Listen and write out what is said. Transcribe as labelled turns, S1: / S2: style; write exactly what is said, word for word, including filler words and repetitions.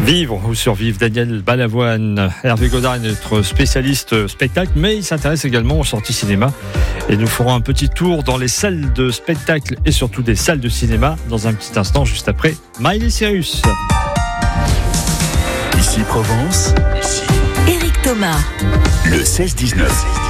S1: Vivre ou survivre, Daniel Balavoine. Hervé Godard est notre spécialiste spectacle, mais il s'intéresse également aux sorties cinéma. Et nous ferons un petit tour dans les salles de spectacle et surtout des salles de cinéma dans un petit instant, juste après Miley Cyrus.
S2: Ici Provence, ici
S3: Éric Thomas.
S2: Le seize dix-neuf.